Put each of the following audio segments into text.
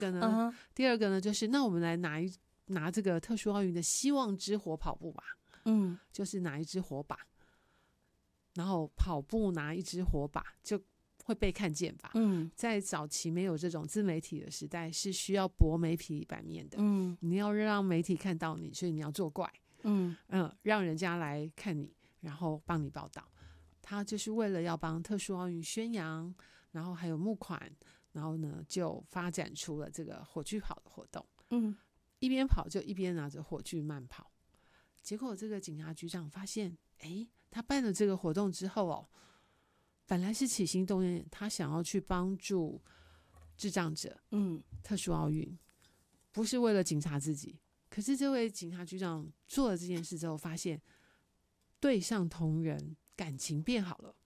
个呢，第二个呢，就是那我们来拿这个特殊奥运的希望之火跑步吧。就是拿一支火把，然后跑步拿一支火把就会被看见吧。在早期没有这种自媒体的时代，是需要博媒体版面的。你要让媒体看到你，所以你要作怪。让人家来看你，然后帮你报道。他就是为了要帮特殊奥运宣扬，然后还有募款，然后呢就发展出了这个火炬跑的活动。一边跑就一边拿着火炬慢跑。结果这个警察局长发现，他办了这个活动之后本来是起心动念，他想要去帮助智障者，特殊奥运，不是为了警察自己。可是这位警察局长做了这件事之后，发现对上同仁，感情变好了。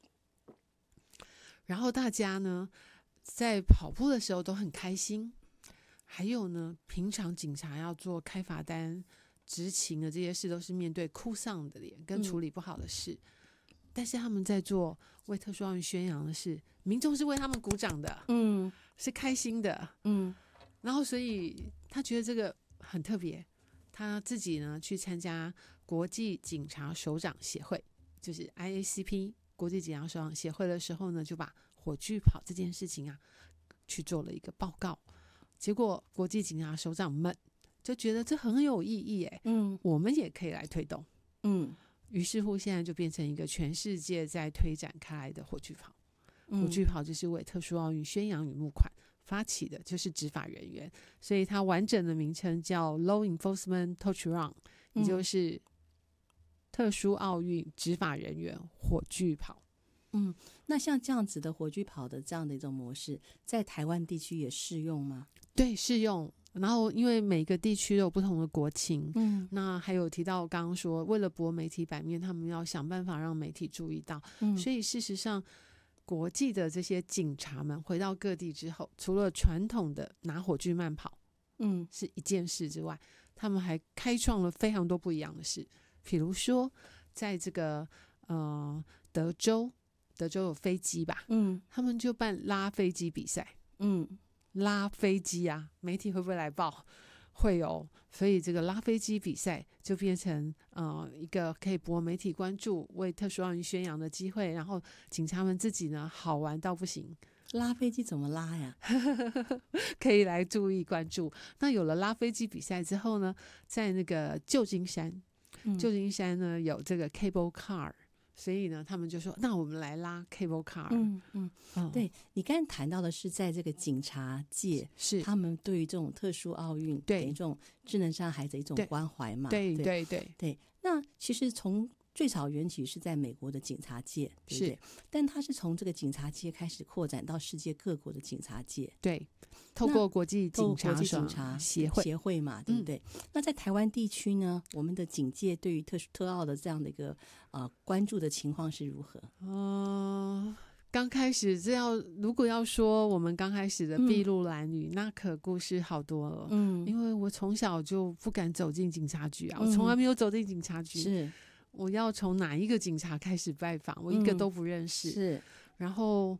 然后大家呢，在跑步的时候都很开心。还有呢，平常警察要做开罚单、执勤的这些事，都是面对哭丧的脸跟处理不好的事。但是他们在做为特殊奥运宣扬的事，民众是为他们鼓掌的，是开心的，然后所以他觉得这个很特别。他自己呢去参加国际警察首长协会，就是 IACP 国际警察首长协会的时候呢，就把火炬跑这件事情去做了一个报告。结果国际警察首长们就觉得这很有意义我们也可以来推动。于是乎现在就变成一个全世界在推展开来的火炬跑。火炬跑就是为特殊奥运宣扬与募款发起的，就是执法人员，所以它完整的名称叫 Law Enforcement Torch Run，也就是特殊奥运执法人员火炬跑。 那像这样子的火炬跑的这样的一种模式，在台湾地区也适用吗？ 对，适用。然后因为每个地区都有不同的国情，那还有提到刚刚说为了博媒体版面，他们要想办法让媒体注意到，所以事实上国际的这些警察们回到各地之后，除了传统的拿火炬慢跑是一件事之外，他们还开创了非常多不一样的事。比如说在这个德州有飞机吧，他们就办拉飞机比赛。拉飞机媒体会不会来报？会有。所以这个拉飞机比赛就变成一个可以博媒体关注、为特殊奥运宣扬的机会。然后警察们自己呢，好玩到不行。 拉飞机怎么拉呀？ 可以来注意关注。那有了拉飞机比赛之后呢，在那个旧金山呢有这个 cable car。所以呢，他们就说：“那我们来拉 cable car。” 对，你刚才谈到的是在这个警察界， 是他们对于这种特殊奥运，对这种智能障碍的一种关怀嘛？ 对。 那其实从最早源起是在美国的警察界，对不对？但它是从这个警察界开始扩展到世界各国的警察界， 对，透过国际警察协会嘛，对不对？那在台湾地区呢，我们的警界对于特奥的这样的一个关注的情况是如何？ 刚开始如果要说我们刚开始的筚路蓝缕，那可故事好多了。因为我从小就不敢走进警察局我从来没有走进警察局。 是。 我要从哪一个警察开始拜访？我一个都不认识。 是。 然后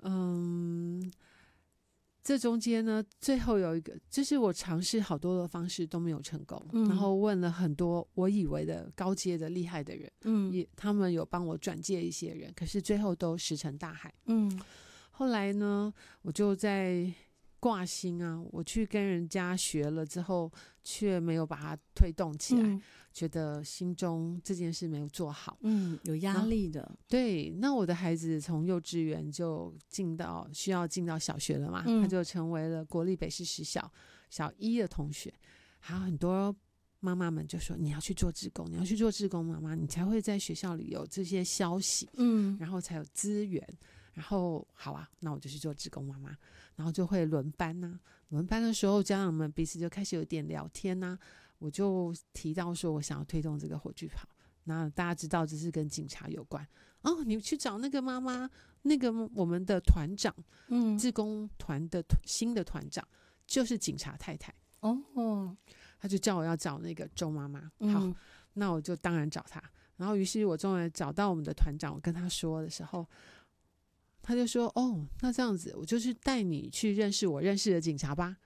这中间呢，最后有一个就是我尝试好多的方式都没有成功，然后问了很多我以为的高阶的厉害的人，他们有帮我转介一些人，可是最后都石沉大海。后来呢，我就在挂心我去跟人家学了之后，却没有把它推动起来，觉得心中这件事没有做好， 有压力的。 对，那我的孩子从幼稚园就需要进到小学了嘛，他就成为了国立北市实小小一的同学，还有很多妈妈们就说你要去做志工，妈妈，你才会在学校里有这些消息，然后才有资源。然后好那我就去做志工妈妈，然后就会轮班轮班的时候家长们彼此就开始有点聊天我就提到说我想要推动这个火炬跑，那大家知道这是跟警察有关你去找那个妈妈，那个我们的团长志工团的新的团长就是警察太太他就叫我要找那个周妈妈。好，那我就当然找他，然后于是我终于找到我们的团长，我跟他说的时候， 他就说哦，那这样子我就去带你去认识我认识的警察吧。